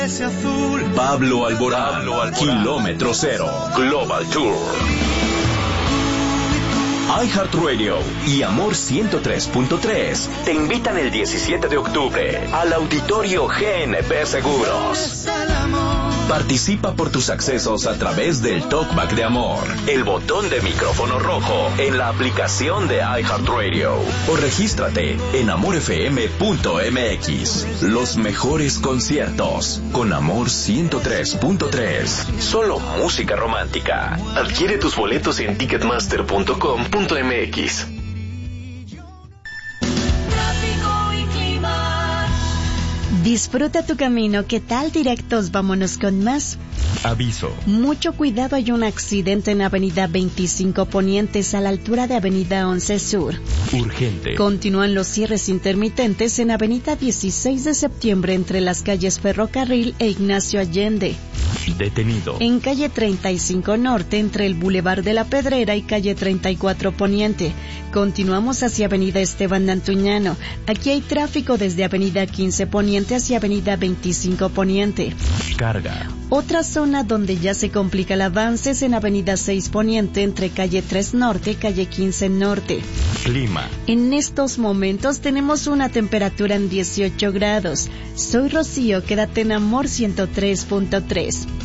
Pablo Alborán, Kilómetro Cero, Global Tour. iHeartRadio y Amor 103.3 te invitan el 17 de octubre al Auditorio GNP Seguros. Participa por tus accesos a través del Talkback de Amor, el botón de micrófono rojo en la aplicación de iHeartRadio o regístrate en amorfm.mx. Los mejores conciertos con Amor 103.3. Solo música romántica. Adquiere tus boletos en ticketmaster.com.mx. Disfruta tu camino. ¿Qué tal? Directos, vámonos con más. Aviso. Mucho cuidado, hay un accidente en Avenida 25 Ponientes a la altura de Avenida 11 Sur. Urgente. Continúan los cierres intermitentes en Avenida 16 de Septiembre entre las calles Ferrocarril e Ignacio Allende. Detenido. En calle 35 Norte entre el Boulevard de la Pedrera y calle 34 Poniente. Continuamos hacia Avenida Esteban Antuñano. Aquí hay tráfico desde Avenida 15 Poniente hacia Avenida 25 Poniente. Carga. Otra zona donde ya se complica el avance es en Avenida 6 Poniente entre calle 3 Norte y calle 15 Norte. Clima. En estos momentos tenemos una temperatura en 18 grados. Soy Rocío, quédate en Amor 103.3.